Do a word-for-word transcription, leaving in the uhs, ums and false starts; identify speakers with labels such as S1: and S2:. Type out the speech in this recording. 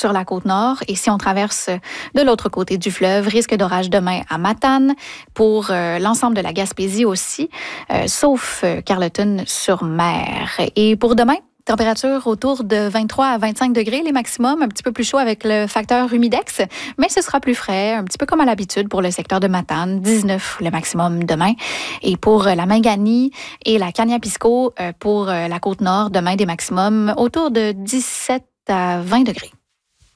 S1: sur la Côte-Nord. Et si on traverse de l'autre côté du fleuve, risque d'orage demain à Matane, pour euh, l'ensemble de la Gaspésie aussi, euh, sauf euh, Carleton-sur-Mer. Et pour demain, température autour de vingt-trois à vingt-cinq degrés, les maximums, un petit peu plus chaud avec le facteur humidex, mais ce sera plus frais, un petit peu comme à l'habitude pour le secteur de Matane, dix-neuf le maximum demain. Et pour la Mingani et la Cagnapisco, pour la Côte-Nord, demain des maximums autour de dix-sept à vingt degrés.